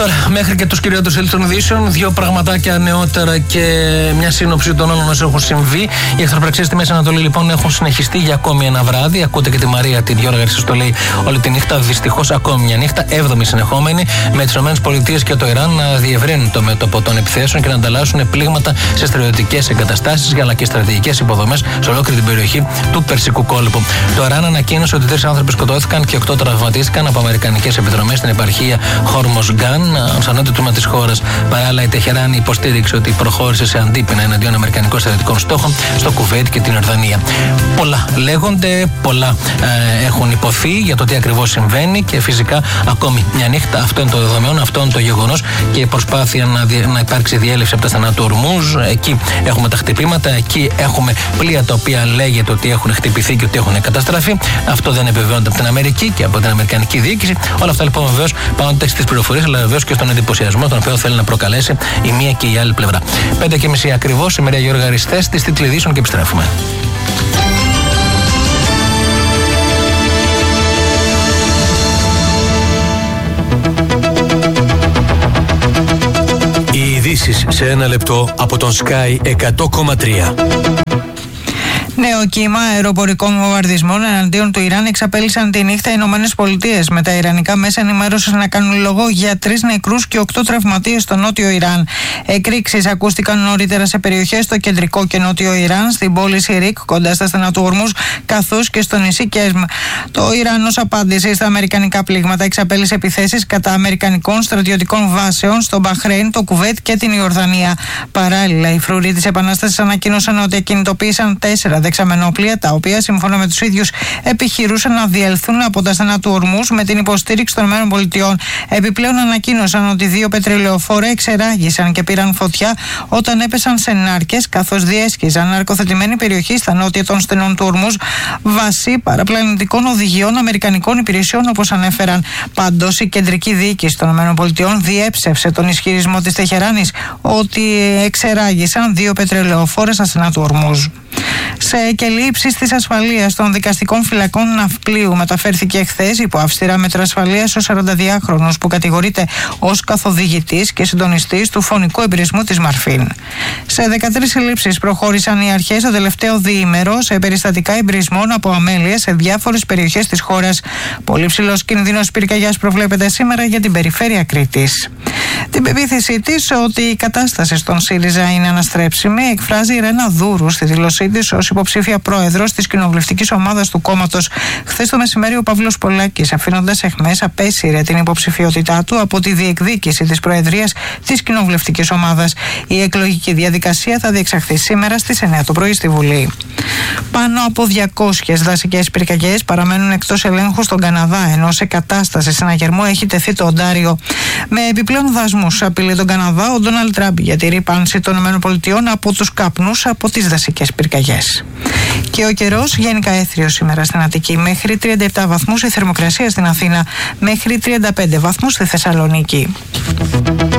Τώρα, μέχρι και τους κυριότερους ελίτων ειδήσεων, δύο πραγματάκια νεότερα και μια σύνοψη των όλων όσων έχουν συμβεί. Οι εχθροπραξίες στη Μέση Ανατολή λοιπόν έχουν συνεχιστεί για ακόμη ένα βράδυ. Ακούτε και τη Μαρία, την Γιώργα Γαρσής το λέει όλη τη νύχτα. Δυστυχώς, ακόμη μια νύχτα, 7η συνεχόμενη, με τις ΗΠΑ και το Ιράν να διευρύνουν το μέτωπο των επιθέσεων και να ανταλλάσσουν πλήγματα σε στρατιωτικές εγκαταστάσεις αλλά και στρατηγικές υποδομές σε ολόκληρη την περιοχή του Περσικού κόλπου. Το Ιράν ανακοίνωσε ότι 3 άνθρωποι σκοτώθηκαν και 8 τραυματίστηκαν από αμερικανικές επιδρομές στην επαρχία Χορμοζγκάν, στο νότιο τμήμα της χώρας. Παράλληλα, η Τεχεράν υποστήριξε ότι προχώρησε σε αντίπεινα εναντίον αμερικανικών στρατιωτικών στόχων στο Κουβέιτ και την Ιορδανία. Πολλά λέγονται, πολλά έχουν υποθεί για το τι ακριβώς συμβαίνει και φυσικά ακόμη μια νύχτα. Αυτό είναι το δεδομένο, αυτό είναι το γεγονός και η προσπάθεια να υπάρξει διέλευση από τα στενά του Ορμούζ. Εκεί έχουμε τα χτυπήματα, εκεί έχουμε πλοία τα οποία λέγεται ότι έχουν χτυπηθεί και ότι έχουν καταστραφεί. Αυτό δεν επιβεβαιώνεται από την Αμερική και από την Αμερικανική διοίκηση. Όλα αυτά λοιπόν βεβαίως πάνω στις πληροφορίες, αλλά βεβαίως και στον εντυπωσιασμό τον οποίο θέλει να προκαλέσει η μία και η άλλη πλευρά. 5:30 ακριβώς, η Μαρία Γιώργα Γαρσής, τις τίτλοι ειδήσεων και επιστρέφουμε. Οι ειδήσεις σε ένα λεπτό από τον Sky 100,3. Νέο κύμα αεροπορικών βομβαρδισμών εναντίον του Ιράν εξαπέλυσαν τη νύχτα οι ΗΠΑ, με τα ιρανικά μέσα ενημέρωσης να κάνουν λόγο για 3 νεκρούς και 8 τραυματίες στο νότιο Ιράν. Εκρήξεις ακούστηκαν νωρίτερα σε περιοχές στο κεντρικό και νότιο Ιράν, στην πόλη Σιρίκ, κοντά στα στενά του Ορμούζ, καθώς και στο νησί Κέσμ. Το Ιράν, ως απάντηση στα αμερικανικά πλήγματα, εξαπέλυσε επιθέσεις κατά αμερικανικών στρατιωτικών βάσεων στο Μπαχρέιν, το Κουβέτ και την Ιορδανία. Παράλληλα, οι φρουροί της Επανάστασης ανακοίνωσαν ότι ακινητοποίησαν 4 δεξαμενόπλια, τα οποία σύμφωνα με τους ίδιους επιχειρούσαν να διελθούν από τα στενά του Ορμούζ με την υποστήριξη των ΗΠΑ. Επιπλέον ανακοίνωσαν ότι 2 πετρελαιοφόρα εξεράγησαν και πήραν φωτιά όταν έπεσαν σε νάρκες, καθώς διέσχιζαν ναρκοθετημένη περιοχή στα νότια των στενών του Ορμούζ βάσει παραπλανητικών οδηγιών αμερικανικών υπηρεσιών, όπως ανέφεραν. Πάντως, η κεντρική διοίκηση των ΗΠΑ διέψευσε τον ισχυρισμό της Τεχεράνης ότι εξεράγησαν 2 πετρελαιοφόρα στα στενά του Ορμούζ. Σε κελί ύψης της ασφαλείας των δικαστικών φυλακών ναυπλίου μεταφέρθηκε χθες υπό αυστηρά μέτρα ασφαλείας ο 42χρονος που κατηγορείται ως καθοδηγητής και συντονιστής του φωνικού εμπειρισμού της Μαρφίν. Σε 13 συλλήψεις προχώρησαν οι αρχές το τελευταίο διήμερο σε περιστατικά εμπειρισμών από αμέλειες σε διάφορες περιοχές της χώρας. Πολύ ψηλός κίνδυνος πυρκαγιάς προβλέπεται σήμερα για την περιφέρεια Κρήτης. Την πεποίθησή της ότι η κατάσταση στον ΣΥΡΙΖΑ είναι αναστρέψιμη εκφράζει η Ρένα Δούρου στη δήλωσή της ως υποψήφια πρόεδρος της κοινοβουλευτικής ομάδας του κόμματος. Χθες το μεσημέρι ο Παύλος Πολάκης, αφήνοντας αιχμές, απέσυρε την υποψηφιότητά του από τη διεκδίκηση της προεδρίας της κοινοβουλευτικής ομάδας. Η εκλογική διαδικασία θα διεξαχθεί σήμερα στις 9 το πρωί στη Βουλή. Πάνω από 200 δασικές πυρκαγιές παραμένουν εκτός ελέγχου στον Καναδά, ενώ σε κατάσταση συναγερμού έχει τεθεί το Οντάριο. Με επιπλέον δασμούς απειλεί τον Καναδά ο Ντόναλντ Τραμπ για τη ρύπανση των ΗΠΑ από τους καπνούς από τις δασικές πυρκαγιές. Και ο καιρός γενικά έθριος σήμερα στην Αττική, μέχρι 37 βαθμούς η θερμοκρασία στην Αθήνα, μέχρι 35 βαθμούς στη Θεσσαλονίκη.